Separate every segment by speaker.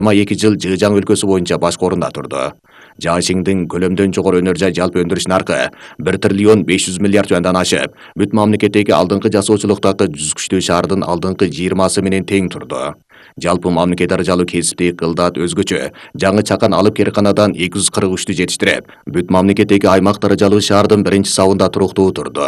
Speaker 1: 2 жыл Жыжаң өлкөсү боюнча башкы орунда турду. Жашиңдин көлөмдөн жогору өнөр жай жалпы өндүрүш наркы 1 триллион 500 миллиард юандан ашып, бүт мамлекеттеги алдыңкы жасоочулуктагы 100 күчтүү шаардын алдыңкы 20сы менен тең турду. Жалпы мамлекет даражалуу кесиптеги кылдат өзгөчө. Жаңы Чакан алып Керканадан 243 жетиштирип, бүт мамлекеттеги аймак даражалуу шаардын биринчи сабында туруктуу турду.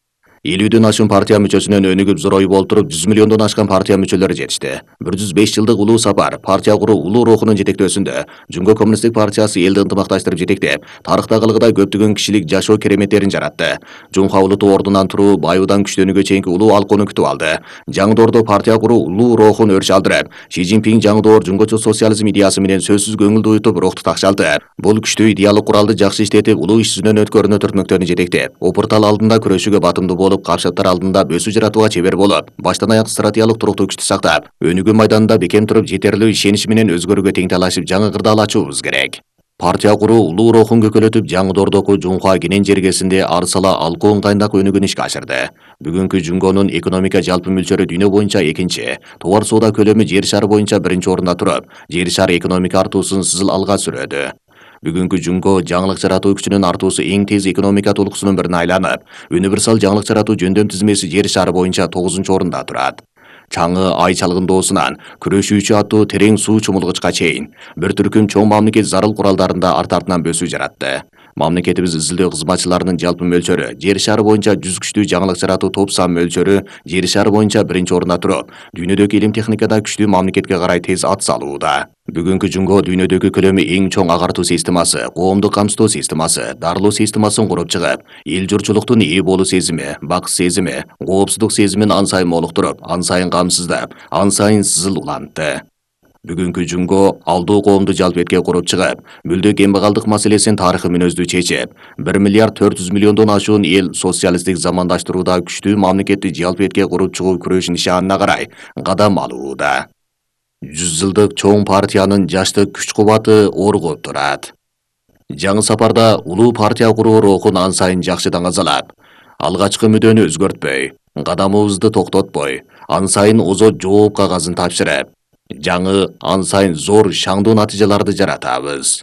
Speaker 1: 50ден ашуун партия мүчөсүнөн өнүгүп зороюп олтуруп 100 миллиондон ашкан партия мүчөлөрү жетишти. 105 жылдык улуу сапар партия куруу улуу рухунун жетектөөсүндө Жумго коммунисттик партиясы элди ынтымакташтырып жетектеп, тарыхтагылыгыдай көптөгөн кишилик жашоо кереметтерин жаратты. Жумха улуту ордунан туруу, байуудан күчтөнүүгө чейинки улуу алкоону күтүп алды. Жаңы доордо партия куруу улуу рухун өрүш алдырып, Ши Цзиньпин жаңы доор жумгочу социализм идеясы менен сөзсүз көңүлдү уютуп рухту такшалтып, бул күчтүү идеалык куралды жакшы иштетип, улуу иш жүзүнөн өткөрүнө түртмөктөрүн жетектеп, опуртал алдында күрөшүүгө батымдуу болуп, каршылыктар алдында бөсүү жаратууга чебер болуп, баштан аяк стратегиялык туруктуу күчтү сактап, өнүгүү майданында бекем туруп, жетерлүү ишенич менен өзгөрүүгө тең талашып, жаңы кырдаал ачуубуз керек. Партия куруу улуу рухун көкөлөтүп, жаңы доордогу Жумха кенен жергесинде арсала алкоо ыңгайындагы өнүгүүнү ишке ашырды. Бүгүнкү Жумгонун экономика жалпы мөлчөрү дүйнө боюнча экинчи, товар соода көлөмү жер шары боюнча биринчи орунда туруп, жер шары экономика артуусун сызыл алга сүрөдү. Бүгүнкү Жумго жаңылык жаратуу күчүнүн артуусу эң тез экономика толкусунун бирине айланып, универсал жаңылык жаратуу жөндөм тизмеси жер шары боюнча 9-орунда турат. Чаңы ай чалгындоосунан күрөшүүчү аттуу терең суу чумулгучка чейин бир түркүм чоң мамлекет зарыл куралдарында арт-артынан бөсүү жаратты. Мамлекетибиз изилдөө кызматчыларынын жалпы мөлчөрү жер шары боюнча 100 күчтүү жаңылык жаратуу топ сан мөлчөрү жер шары боюнча биринчи орунда туруп, дүйнөдөгү илим техникада күчтүү мамлекетке карай тез ат салууда. Бүгүнкү Жумго дүйнөдөгү көлөмү эң чоң агартуу системасы, коомдук камсыздоо системасы, дарылоо системасын куруп чыгып, эл журтчулуктун ээ болуу сезими, бакыт сезими, коопсуздук сезимин ан сайын молуктуруп, ан сайын камсыздап, ан сайын сызыл улантты. Бүгүнкү Жумго алдуу коомду жалпетке куруп чыгып, мүлдө кембагалдык маселесин тарыхый мүнөздүү чечип, 1 миллиард 400 миллиондон ашуун эл социалисттик замандаштырууда күчтүү мамлекетти жалпетке куруп чыгуу күрөш нишанына карай кадам алууда. 100 жылдык чоң партиянын жаштык күч кубаты оргуп турат. Жаңы сапарда улуу партия куруу рухун ан сайын жакшы даңазалап, алгачкы мүдөнү өзгөртпөй, кадамыбызды токтотпой, ан сайын озот жооп кагазын тапшырып, жаңы ан сайын зор шаңдуу натыйжаларды жаратабыз.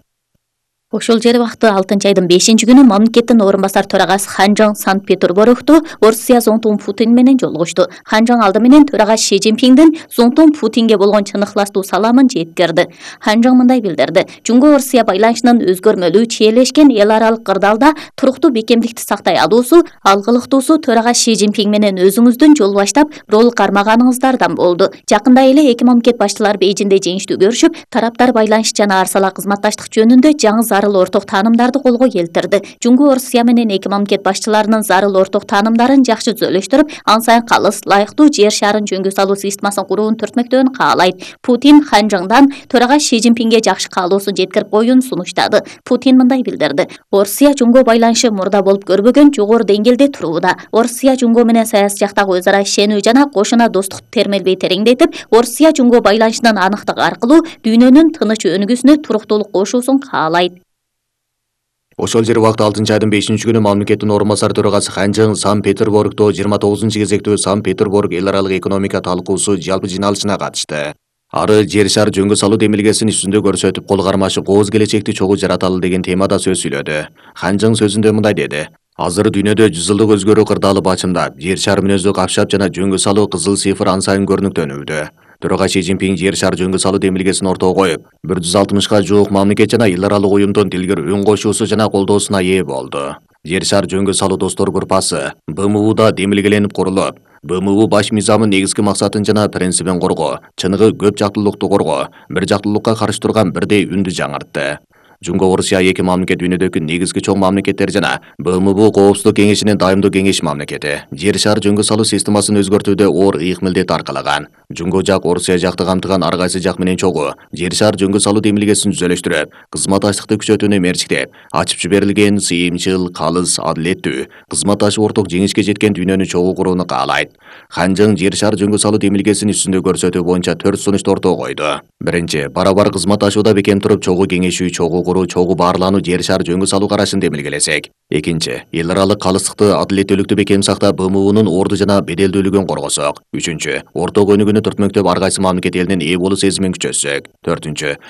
Speaker 2: Ошол жер вакыты 6-айдын 5-күнү мамлекеттин орун басар төрагасы Ханжаң Санкт-Петербургту Орусия Зоңтун Путин менен жолугушту. Ханжаң алды менен төрага Ши Цзиньпиндин Зоңтун Путинге болгон чыныктуу саламын жеткирди. Ханжаң мындай билдирди: Жумго Орусия байланышынын өзгөрмөлүү чийлешкен эл аралык кырдаалда туруктуу бекемдикти сактай алуусу, алгылыктуусу төрага Ши Цзиньпин менен өзүңүздүн жол баштап рол кармаганыңыздардан болду. Жакында эле эки мамлекет башчылары Бейжиңде жеңиштүү көрүшүп, тараптар байланыш жана арсала кызматташтык жөнүндө жаңы зарыл орток таанымдарды колго келтирди. Жумго Орусия менен эки мамлекет башчыларынын зарыл орток таанымдарын жакшы түзөлүштүрүп, ан сайын калыс, лайыктуу жер шарын жөнгө салуу системасын курууну түртмөктөн каалайт. Путин Ханжаңдан төрага Ши Цзиньпинге жакшы каалоосун жеткирип коюун сунуштады. Путин мындай билдирди: Орусия Жумго байланышы мурда болуп көрбөгөн жогору деңгээлде турууда. Орусия Жумго менен саясий жактагы өз ара ишенүү жана кошуна достукту термелбей тереңдетип, Орусия Жумго байланышынын аныктыгы аркылуу дүйнөнүн тыныч өнүгүүсүнө туруктуулук кошуусун каалайт.
Speaker 1: Ошол жер вакыт 6-айдын 5-күнү мамлекеттин орун басар төрагасы Ханжаң Санкт-Петербургдо 29-кезектүү Санкт-Петербург эл аралык экономика талкуусу жалпы жиналышына катышты. Ары жер шар жөнгө салуу демилгесин үстүндө көрсөтүп, кол кармашып, кооз келечекти чогуу жараталы деген темада сөз сүйлөдү. Ханжаң сөзүндө мындай деди: Азыр дүйнөдө 100 жылдык өзгөрүү кырдаалы бачымдап, жер шар мүнөздүү капшап жана жөнгө салуу кызыл цифр ан сайын көрүнүктөнүүдө. Төрага Ши Цзиньпин жер шар жөнгө салуу демилгесин ортого коюп, 160га жуук мамлекет жана эл аралык уюмдун дилгир үн кошуусу жана колдоосуна ээ болду. Жер шар жөнгө салуу достор группасы БМУда демилгеленип курулуп, БМУ баш мыйзамын негизги максатын жана принцибин коргоо, чыныгы көп жактылыктуу коргоо, бир жактылыкка каршы турган бирдей үндү жаңыртты. Жумго Орусия эки мамлекет дүйнөдөгү негизги чоң мамлекеттер жана БМУ Коопсуздук кеңешинин дайымдуу кеңеш мамлекети. Жер шар жөнгө салуу системасын өзгөртүүдө оор ыйык милдет аркалаган. Жумго жак Орусия жакты камтыган ар кайсы жак менен чогуу жер шар жөнгө салуу демилгесин түзөлүштүрүп, кызматташтыкты күчөтүүнү мерчиктеп, ачып жиберилген сыйымчыл, калыс, адилеттүү, кызматташып орток жеңишке жеткен дүйнөнү чогуу курууну каалайт. Ханжаң жер шар жөнгө салуу демилгесин үстүндө көрсөтүү боюнча 4 сунушту ортого койду. Биринчи, барабар кызматташууда бекем туруп, чогуу кеңешүү, чогуу kurуу чогуу баарлануу жер шары жөнгө салуу карашын демилгелесек. Экинчи, эл аралык калыстыкты адилеттүүлүктү бекем сактап БМУнун орду жана беделдүүлүгүн коргосок. Үчүнчү, ортого өнүгүүнү түртмөктөп ар кайсы мамлекет элинин ээ болуу сезимин күчөтсөк. Төртүнчү,